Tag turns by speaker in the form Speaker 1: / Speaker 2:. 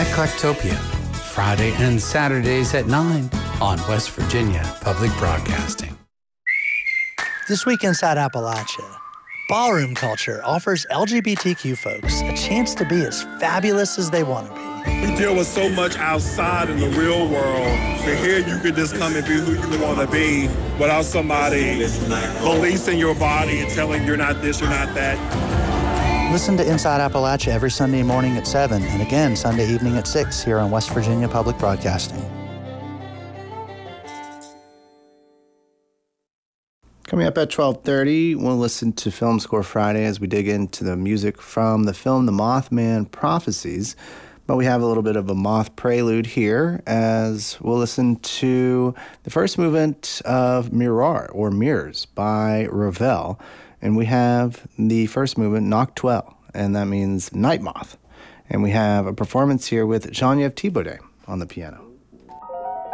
Speaker 1: Eclectopia, Friday and Saturdays at 9 on West Virginia Public Broadcasting.
Speaker 2: This week inside Appalachia, ballroom culture offers LGBTQ folks a chance to be as fabulous as they want to be.
Speaker 3: We deal with so much outside in the real world. So here you can just come and be who you want to be without somebody policing your body and telling you're not this, you're not that.
Speaker 2: Listen to Inside Appalachia every Sunday morning at 7 and again Sunday evening at 6 here on West Virginia Public Broadcasting.
Speaker 4: Coming up at 12:30, we'll listen to Film Score Friday as we dig into the music from the film The Mothman Prophecies. But we have a little bit of a moth prelude here as we'll listen to the first movement of Miroir, or Mirrors, by Ravel. And we have the first movement, Noctwelle, and that means Night Moth. And we have a performance here with Geneviève Thibaudet on the piano.